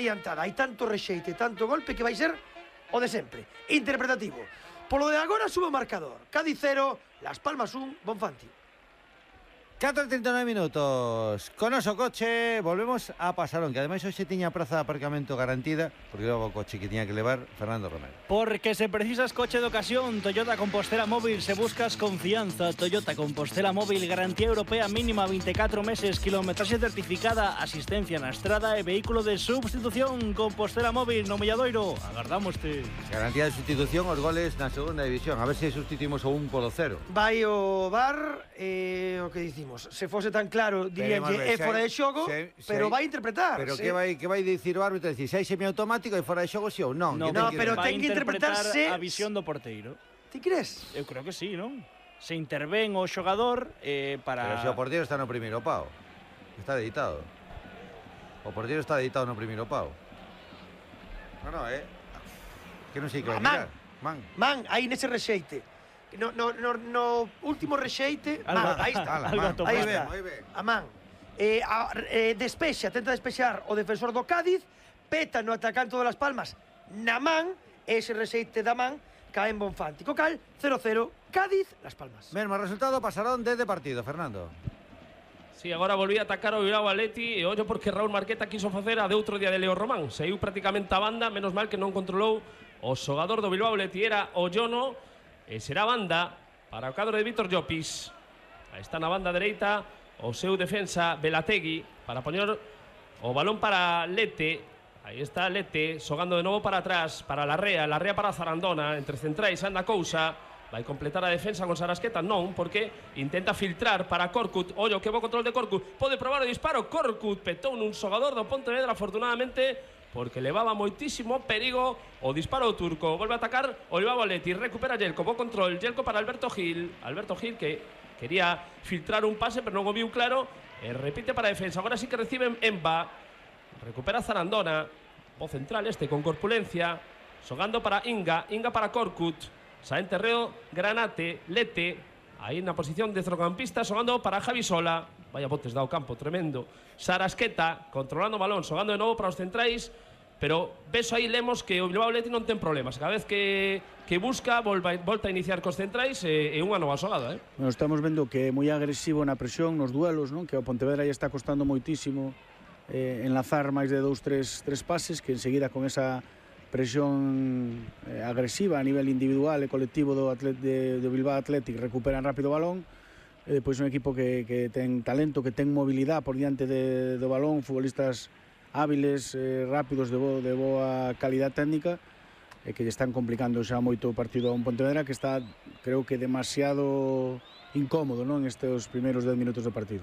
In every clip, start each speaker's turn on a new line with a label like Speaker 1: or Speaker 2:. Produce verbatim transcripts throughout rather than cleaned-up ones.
Speaker 1: adiantada, hai tanto rexeite, tanto golpe que vai ser o de sempre, interpretativo. Polo de agora sube o marcador, Cádiz cero, Las Palmas un, Bonfanti.
Speaker 2: catro e trinta e nove minutos. Con oso coche volvemos a Pasarón, que ademais hoxe tiña praza de aparcamento garantida, porque era o coche que tiña que levar Fernando Romero.
Speaker 3: Porque se precisas coche de ocasión, Toyota Compostela Móvil. Se buscas confianza, Toyota Compostela Móvil, garantía europea mínima veinticuatro meses, kilometraxe certificada, asistencia na estrada e vehículo de substitución. Compostela Móvil, no Milladoiro, agardámoste.
Speaker 2: Garantía de sustitución os goles na segunda división. A ver se sustituimos o un polo cero.
Speaker 1: Vai o bar, eh, o que dicimos, se fose tan claro, dirían que é fora de xogo, se, se, pero vai interpretar.
Speaker 2: Pero
Speaker 1: se...
Speaker 2: que vai que vai dicir o árbitro? Dicir, se hai semiautomático e fora de xogo, si ou non?
Speaker 1: No, no pero ten que interpretarse
Speaker 3: a visión do porteiro.
Speaker 1: Ti crees?
Speaker 3: Eu creo que sí, non? Se intervén o xogador eh, para...
Speaker 2: Pero se o porteiro está no primeiro pau. Está deitado. O porteiro está deitado no primeiro pau. No, no, eh. Que non sei que vai mirar. Man.
Speaker 1: Man, aí nese rexeite. No, no, no, no último rexeite, man, aí está,
Speaker 2: Ala, man.
Speaker 1: aí
Speaker 2: Muy
Speaker 1: está,
Speaker 2: bien, muy bien.
Speaker 1: a man. Eh, a, eh, despexa, tenta despexar o defensor do Cádiz, peta no atacante de Las Palmas na man, ese rexeite da man cae en Bonfanti. Cocal, cero cero, Cádiz, Las Palmas.
Speaker 2: Mesmo resultado, Pasarón desde partido, Fernando.
Speaker 4: Sí, agora volví a atacar o Bilbao Atleti e ollo porque Raúl Marqueta quiso facer a de outro día de Leo Román. Saiu prácticamente a banda, menos mal que non controlou o xogador do Bilbao Atleti, era o Jono. E será banda para o cadro de Vítor Llopis. Aí está na banda dereita o seu defensa Belategui para poñer o balón para Lete. Aí está Lete xogando de novo para atrás para Larrea, Larrea para Zarandona, entre centrais anda cousa. Vai completar a defensa con Sarasqueta, non, porque intenta filtrar para Korkut. Ollo, que bo control de Korkut, pode probar o disparo. Korkut petou nun xogador do Pontevedra, afortunadamente, porque levaba moitísimo perigo o disparo turco. Volve a atacar o Bilbao Atleti, recupera Jelko, bo control, Jelko para Alberto Gil. Alberto Gil que quería filtrar un pase, pero non o viu claro, e repite para a defensa. Agora sí que reciben Emba, recupera Zarandona, o central este con corpulencia, xogando para Inga, Inga para Korkut, Saen Terreo, Granate, Lete, aí na posición de centrocampista, xogando para Javi Sola. Vaya botes dao campo, tremendo. Sarasqueta, controlando o balón, xogando de novo para os centrais, pero ves aí Lemos que o Bilbao Atleti non ten problemas. Cada vez que, que busca, volva, volta a iniciar cos centrais e, e unha nova xogada, eh?
Speaker 5: Bueno, estamos vendo que é moi agresivo na presión, nos duelos, non? Que o Pontevedra ya está costando moitísimo eh, enlazar máis de dous, tres, tres pases, que enseguida con esa presión eh, agresiva a nivel individual e colectivo do, atlet, de, do Bilbao Athletic recuperan rápido o balón. E depois un equipo que, que ten talento, que ten mobilidade por diante de, do balón, futbolistas hábiles, eh, rápidos, de, bo, de boa calidad técnica, e que lle están complicando xa moito o partido a un Pontevedra que está, creo que, demasiado incómodo, non, estes primeiros dez minutos do partido.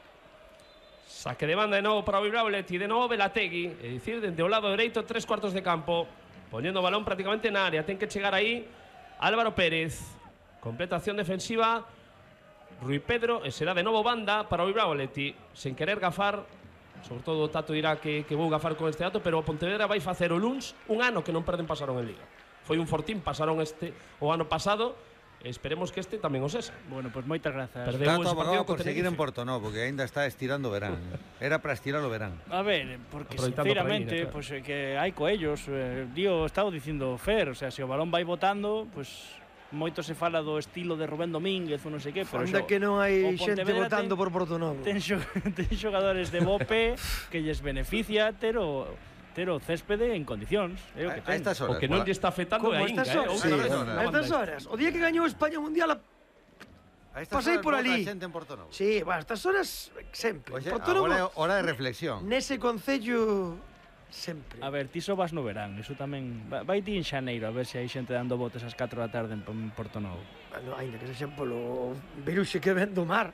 Speaker 4: Saque de banda de novo para o Bilbao Atleti, de novo Belategui, é dicir, dende o lado dereito, tres cuartos de campo, poñendo o balón prácticamente na área. Ten que chegar aí Álvaro Pérez, completa acción defensiva Rui Pedro, e será de novo banda para o Bilbao Atleti, sen querer gafar, sobre todo o Tato dirá que, que vou gafar con este dato, pero o Pontevedra vai facer o luns un ano que non perden Pasarón en Liga. Foi un fortín, pasaron este o ano pasado, esperemos que este tamén o sexa.
Speaker 3: Bueno, pois pues moitas grazas.
Speaker 2: Perdeu ese partido por seguir en Porto, no, porque ainda está estirando o verán. Era para estirar o verán.
Speaker 3: A ver, porque sinceramente, claro, pues, que hai coellos, eh, Dio estaba dicindo Fer, o sea, se o balón vai botando, pues moito se fala do estilo de Rubén Domínguez ou non sei que, pero
Speaker 1: Anda que non hai xente votando por Porto Novo.
Speaker 3: Ten, ten xogadores de bope que lles beneficia ter o ter o céspede en condicións, é o que ten.
Speaker 2: A estas horas,
Speaker 4: o que non lle está afectando é a Inga,
Speaker 1: eh?
Speaker 4: Sí,
Speaker 1: a estas horas. O día que gañou España Mundial, pasei por ali. Sí, bueno, a estas horas sempre.
Speaker 2: Oxe, agora é hora de reflexión.
Speaker 1: Nese concello sempre.
Speaker 3: A ver, ti só vas no verán, iso tamén. Vai ti en xaneiro a ver se hai xente dando botes ás catro da tarde en Porto Novo.
Speaker 1: Bueno, ainda que sexa polo viruxe que ven do mar.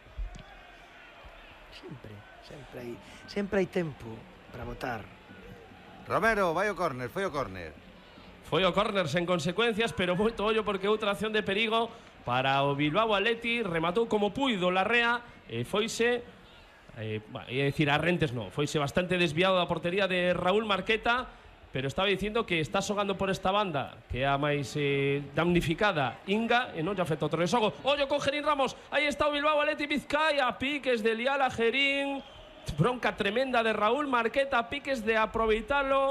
Speaker 1: Sempre, sempre hai, sempre hai tempo para votar.
Speaker 2: Romero, vai o córner, foi o córner.
Speaker 4: Foi o córner sen consecuencias, pero moito ollo porque outra acción de perigo para o Bilbao Atleti, rematou como puido Larrea e foise Eh, bueno, ia decir a Rentes no, foise bastante desviado da portería de Raúl Marqueta, pero estaba dicindo que está xogando por esta banda que é a máis eh, damnificada Inga e non lle afecta o xogo. Ollo con Gerín Ramos, aí está o Bilbao Atleti Vizcaya, piques de Liala Gerín, bronca tremenda de Raúl Marqueta, piques de aproveitalo